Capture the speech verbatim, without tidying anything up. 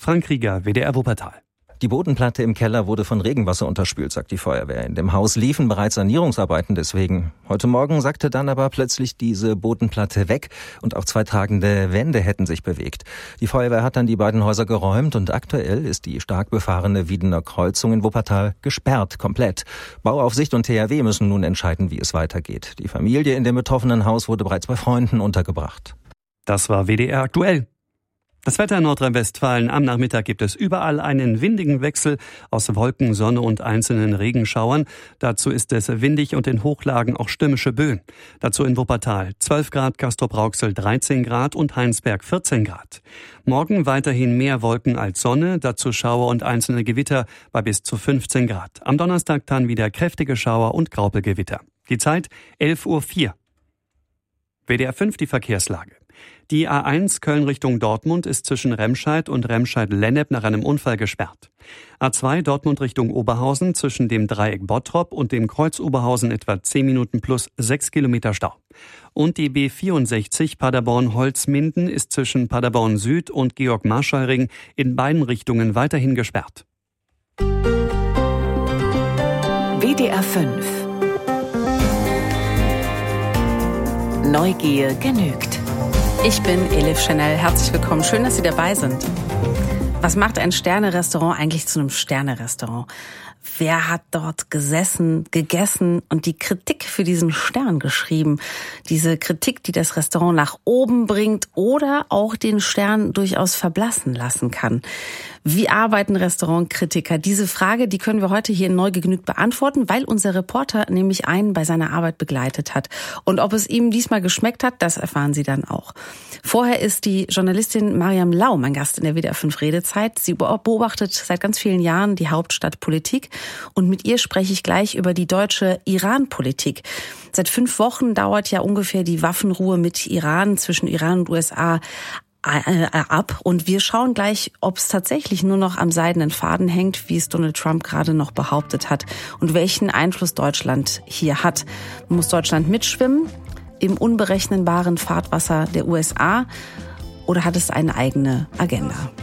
Frank Rieger, W D R Wuppertal. Die Bodenplatte im Keller wurde von Regenwasser unterspült, sagt die Feuerwehr. In dem Haus liefen bereits Sanierungsarbeiten deswegen. Heute Morgen sagte dann aber plötzlich diese Bodenplatte weg und auch zwei tragende Wände hätten sich bewegt. Die Feuerwehr hat dann die beiden Häuser geräumt und aktuell ist die stark befahrene Wiedener Kreuzung in Wuppertal gesperrt, komplett. Bauaufsicht und T H W müssen nun entscheiden, wie es weitergeht. Die Familie in dem betroffenen Haus wurde bereits bei Freunden untergebracht. Das war W D R aktuell. Das Wetter in Nordrhein-Westfalen. Am Nachmittag gibt es überall einen windigen Wechsel aus Wolken, Sonne und einzelnen Regenschauern. Dazu ist es windig und in Hochlagen auch stürmische Böen. Dazu in Wuppertal zwölf Grad, Castrop-Rauxel dreizehn Grad und Heinsberg vierzehn Grad. Morgen weiterhin mehr Wolken als Sonne, dazu Schauer und einzelne Gewitter bei bis zu fünfzehn Grad. Am Donnerstag dann wieder kräftige Schauer und Graupelgewitter. Die Zeit elf Uhr vier. W D R fünf die Verkehrslage. Die A eins Köln Richtung Dortmund ist zwischen Remscheid und Remscheid-Lennep nach einem Unfall gesperrt. A zwei Dortmund Richtung Oberhausen zwischen dem Dreieck Bottrop und dem Kreuz Oberhausen etwa zehn Minuten plus sechs Kilometer Stau. Und die B vierundsechzig Paderborn-Holzminden ist zwischen Paderborn Süd und Georg-Marschall-Ring in beiden Richtungen weiterhin gesperrt. W D R fünf. Neugier genügt. Ich bin Elif Chanel. Herzlich willkommen. Schön, dass Sie dabei sind. Was macht ein Sterne-Restaurant eigentlich zu einem Sterne-Restaurant? Wer hat dort gesessen, gegessen und die Kritik für diesen Stern geschrieben? Diese Kritik, die das Restaurant nach oben bringt oder auch den Stern durchaus verblassen lassen kann. Wie arbeiten Restaurantkritiker? Diese Frage, die können wir heute hier in Neugier genügt beantworten, weil unser Reporter nämlich einen bei seiner Arbeit begleitet hat. Und ob es ihm diesmal geschmeckt hat, das erfahren Sie dann auch. Vorher ist die Journalistin Mariam Lau mein Gast in der W D R fünf Redezeit. Sie beobachtet seit ganz vielen Jahren die Hauptstadtpolitik und mit ihr spreche ich gleich über die deutsche Iran-Politik. Seit fünf Wochen dauert ja ungefähr die Waffenruhe mit Iran zwischen Iran und U S A ab. Und wir schauen gleich, ob es tatsächlich nur noch am seidenen Faden hängt, wie es Donald Trump gerade noch behauptet hat und welchen Einfluss Deutschland hier hat. Muss Deutschland mitschwimmen im unberechenbaren Fahrtwasser der U S A oder hat es eine eigene Agenda?